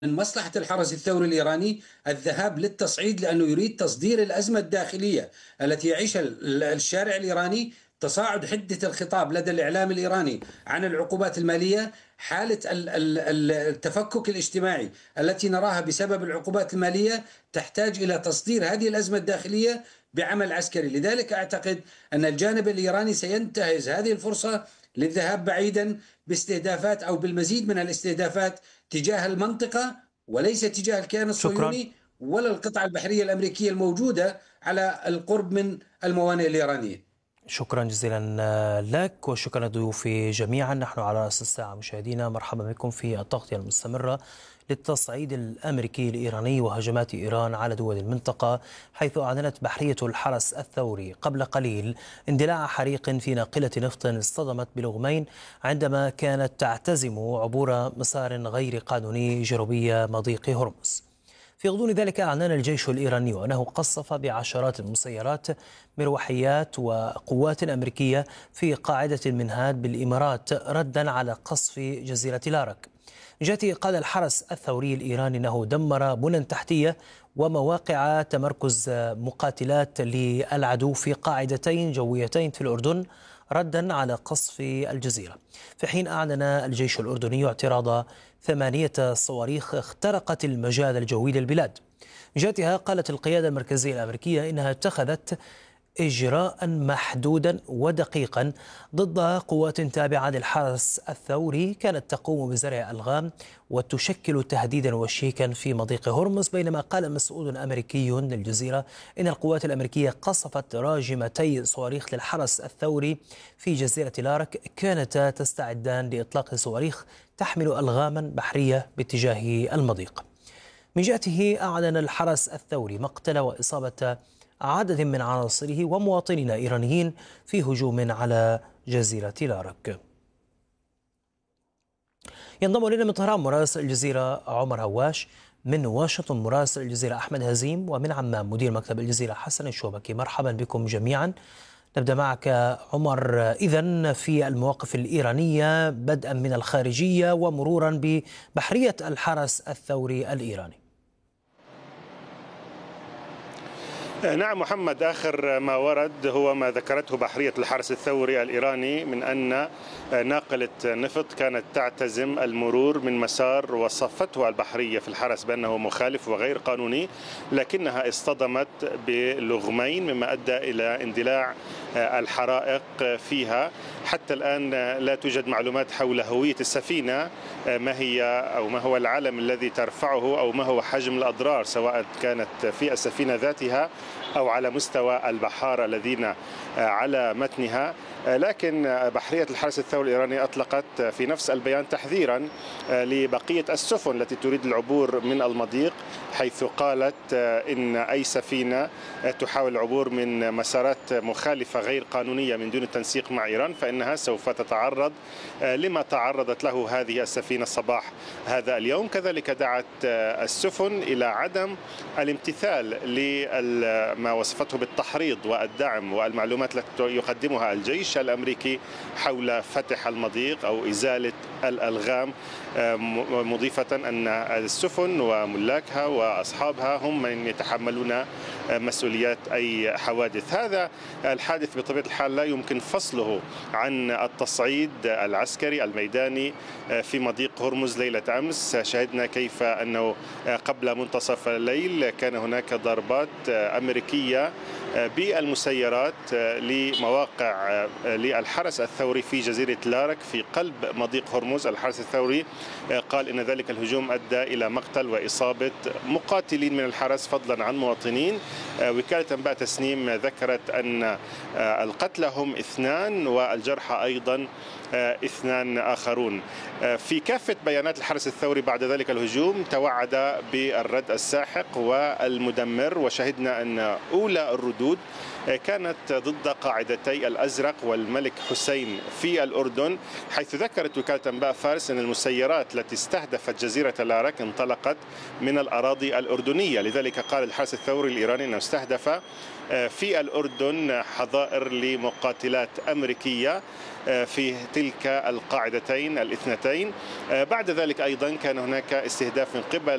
من مصلحة الحرس الثوري الإيراني الذهاب للتصعيد، لأنه يريد تصدير الأزمة الداخلية التي يعيشها الشارع الإيراني. تصاعد حدة الخطاب لدى الإعلام الإيراني عن العقوبات المالية، حالة التفكك الاجتماعي التي نراها بسبب العقوبات المالية، تحتاج إلى تصدير هذه الأزمة الداخلية بعمل عسكري. لذلك أعتقد أن الجانب الإيراني سينتهز هذه الفرصة للذهاب بعيدا باستهدافات أو بالمزيد من الاستهدافات تجاه المنطقة، وليس تجاه الكيان شكرا. الصهيوني ولا القطعة البحرية الأمريكية الموجودة على القرب من الموانئ الإيرانية. شكرا جزيلا لك وشكرا لضيوفي جميعا. نحن على رأس الساعة مشاهدينا، مرحبا بكم في التغطية المستمرة للتصعيد الأمريكي الإيراني وهجمات إيران على دول المنطقة، حيث أعلنت بحرية الحرس الثوري قبل قليل اندلاع حريق في ناقلة نفط اصطدمت بلغمين عندما كانت تعتزم عبور مسار غير قانوني جنوبي مضيق هرمز. في غضون ذلك أعلن الجيش الإيراني أنه قصف بعشرات المسيرات مروحيات وقوات أمريكية في قاعدة المنهاد بالإمارات ردا على قصف جزيرة لارك. من جهته قال الحرس الثوري الإيراني أنه دمر بنى تحتية ومواقع تمركز مقاتلات للعدو في قاعدتين جويتين في الأردن ردا على قصف الجزيرة، في حين أعلن الجيش الأردني اعتراض 8 صواريخ اخترقت المجال الجوي للبلاد. من جهتها قالت القيادة المركزية الأمريكية إنها اتخذت إجراء محدودا ودقيقا ضد قوات تابعة للحرس الثوري كانت تقوم بزرع ألغام وتشكل تهديدا وشيكا في مضيق هرمز، بينما قال مسؤول أمريكي للجزيرة إن القوات الأمريكية قصفت راجمتي صواريخ للحرس الثوري في جزيرة لارك كانتا تستعدان لإطلاق صواريخ تحمل ألغاما بحرية باتجاه المضيق. من جهته أعلن الحرس الثوري مقتل وإصابة عدد من عناصره ومواطنين إيرانيين في هجوم على جزيرة لارك. ينضم إلينا من طهران مراسل الجزيرة عمر هواش، من واشنطن مراسل الجزيرة أحمد هزيم، ومن عمان مدير مكتب الجزيرة حسن الشوبكي. مرحبا بكم جميعا. نبدأ معك عمر، إذن في المواقف الإيرانية بدءا من الخارجية ومرورا ببحرية الحرس الثوري الإيراني. نعم محمد، آخر ما ورد هو ما ذكرته بحرية الحرس الثوري الإيراني من أن ناقلة نفط كانت تعتزم المرور من مسار وصفته البحرية في الحرس بأنه مخالف وغير قانوني، لكنها اصطدمت بلغمين مما أدى إلى اندلاع الحرائق فيها. حتى الآن لا توجد معلومات حول هوية السفينة، ما هي أو ما هو العلم الذي ترفعه أو ما هو حجم الأضرار، سواء كانت في السفينة ذاتها أو على مستوى البحارة الذين على متنها. لكن بحرية الحرس الثوري الإيراني أطلقت في نفس البيان تحذيرا لبقية السفن التي تريد العبور من المضيق، حيث قالت إن أي سفينة تحاول العبور من مسارات مخالفة غير قانونية من دون التنسيق مع إيران فإنها سوف تتعرض لما تعرضت له هذه السفينة صباح هذا اليوم. كذلك دعت السفن إلى عدم الامتثال لما وصفته بالتحريض والدعم والمعلومات التي يقدمها الجيش الأمريكي حول فتح المضيق أو إزالة الألغام، مضيفة أن السفن وملاكها وأصحابها هم من يتحملون مسؤوليات أي حوادث. هذا الحادث بطبيعة الحال لا يمكن فصله عن التصعيد العسكري الميداني في مضيق هرمز ليلة أمس. شاهدنا كيف أنه قبل منتصف الليل كان هناك ضربات أمريكية بالمسيرات لمواقع للحرس الثوري في جزيرة لارك في قلب مضيق هرمز. الحرس الثوري قال إن ذلك الهجوم أدى إلى مقتل وإصابة مقاتلين من الحرس فضلا عن مواطنين. وكالة أنباء تسنيم ذكرت أن القتلى هم 2 والجرحى أيضا 2 آخرون. في كافة بيانات الحرس الثوري بعد ذلك الهجوم توعد بالرد الساحق والمدمر، وشهدنا أن أولى الردود كانت ضد قاعدتي الأزرق والملك حسين في الأردن، حيث ذكرت وكالة أنباء فارس أن المسيرات التي استهدفت جزيرة لارك انطلقت من الأراضي الأردنية. لذلك قال الحرس الثوري الإيراني أنه استهدف في الأردن حظائر لمقاتلات أمريكية في تلك القاعدتين الاثنتين. بعد ذلك أيضا كان هناك استهداف من قبل